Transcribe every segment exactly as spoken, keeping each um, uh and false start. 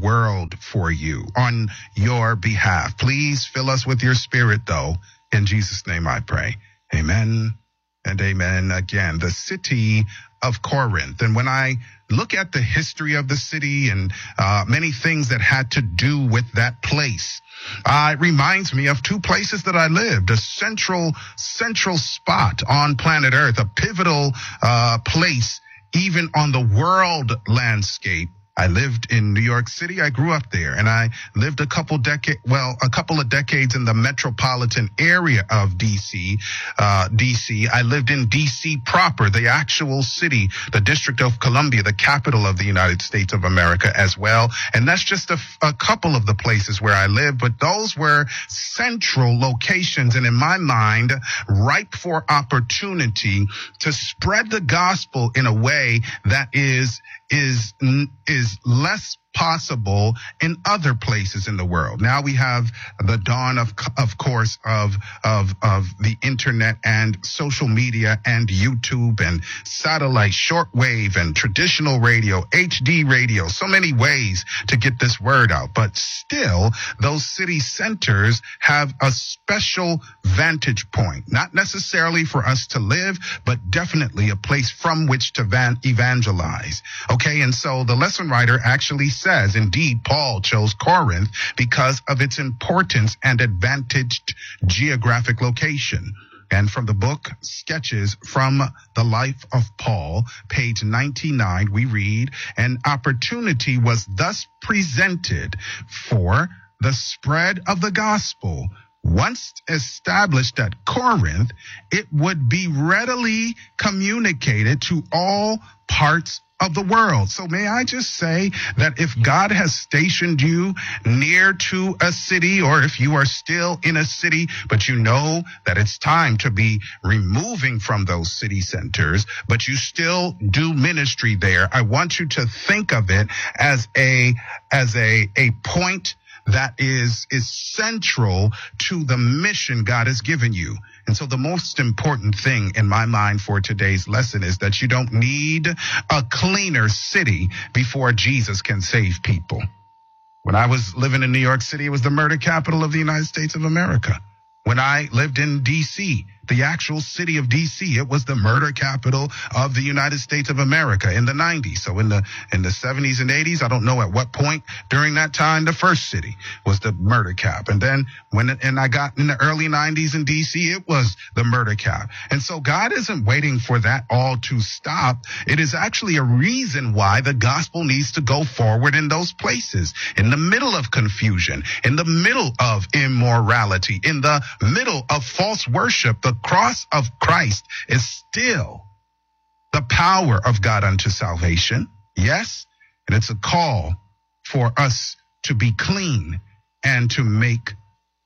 world for you on your behalf. Please fill us with your spirit, though. In Jesus' name I pray. Amen and amen again. The city of Corinth. And when I look at the history of the city and uh, many things that had to do with that place, uh, it reminds me of two places that I lived, a central, central spot on planet Earth, a pivotal uh, place, even on the world landscape. I lived in New York City. I grew up there, and I lived a couple decade, well, a couple of decades in the metropolitan area of D C. Uh, D C. I lived in D C proper, the actual city, the District of Columbia, the capital of the United States of America as well. And that's just a, a couple of the places where I lived, but those were central locations, and in my mind, ripe for opportunity to spread the gospel in a way that is is is less possible in other places in the world. Now we have the dawn of, of course, of, of, of the internet and social media and YouTube and satellite, shortwave and traditional radio, H D radio, so many ways to get this word out. But still, those city centers have a special vantage point, not necessarily for us to live, but definitely a place from which to van- evangelize. Okay. And so the lesson writer actually says, indeed, Paul chose Corinth because of its importance and advantaged geographic location. And from the book Sketches from the Life of Paul, page ninety-nine, we read, an opportunity was thus presented for the spread of the gospel. Once established at Corinth, it would be readily communicated to all parts of the world. So may I just say that if God has stationed you near to a city, or if you are still in a city, but you know that it's time to be removing from those city centers, but you still do ministry there, I want you to think of it as a, as a, a point that is, is central to the mission God has given you. And so the most important thing in my mind for today's lesson is that you don't need a cleaner city before Jesus can save people. When I was living in New York City, it was the murder capital of the United States of America. When I lived in D C, the actual city of D C, it was the murder capital of the United States of America in the nineties. So in the in the seventies and eighties, I don't know at what point during that time, the first city was the murder cap. And then when and I got in the early nineties in D C, it was the murder cap. And so God isn't waiting for that all to stop. It is actually a reason why the gospel needs to go forward in those places, in the middle of confusion, in the middle of immorality, in the middle of false worship. The cross of Christ is still the power of God unto salvation. Yes. And it's a call for us to be clean and to make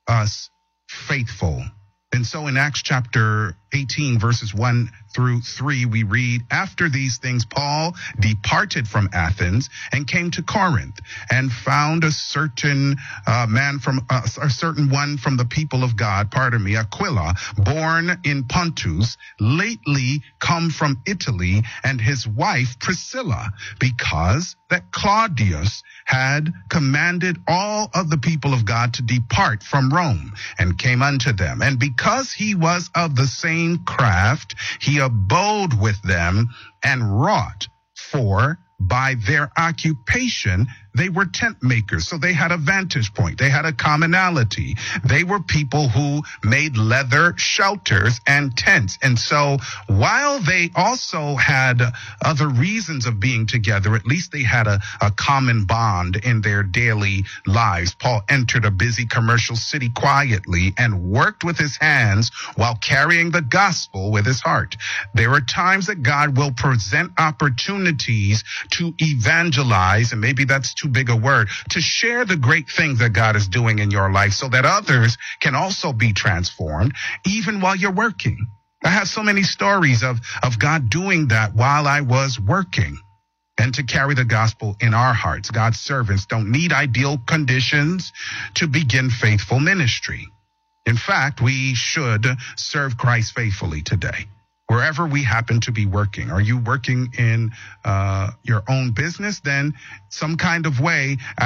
us faithful. And so in Acts chapter eighteen, verses one through three, we read, after these things, Paul departed from Athens and came to Corinth and found a certain uh, man from uh, a certain one from the people of God, pardon me, Aquila, born in Pontus, lately come from Italy, and his wife Priscilla, because that Claudius had commanded all of the people of God to depart from Rome, and came unto them. And because he was of the same craft, he abode with them and wrought, for by their occupation they were tent makers. So they had a vantage point. They had a commonality. They were people who made leather shelters and tents. And so while they also had other reasons of being together, at least they had a, a common bond in their daily lives. Paul entered a busy commercial city quietly and worked with his hands while carrying the gospel with his heart. There are times that God will present opportunities to evangelize, and maybe that's too big a word, to share the great things that God is doing in your life so that others can also be transformed even while you're working. I have so many stories of, of God doing that while I was working. And to carry the gospel in our hearts. God's servants don't need ideal conditions to begin faithful ministry. In fact, we should serve Christ faithfully today, wherever we happen to be working. Are you working in uh, your own business? Then some kind of way